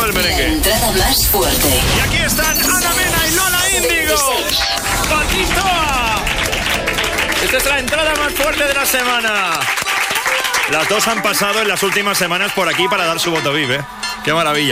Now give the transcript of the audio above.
mueve el merengue. La entrada más fuerte. Y aquí están Ana Mena y Lola Índigo. ¡Patito! Esta es la entrada más fuerte de la semana. Las dos han pasado en las últimas semanas por aquí para dar su voto VIP, ¿eh? ¡Qué maravilla!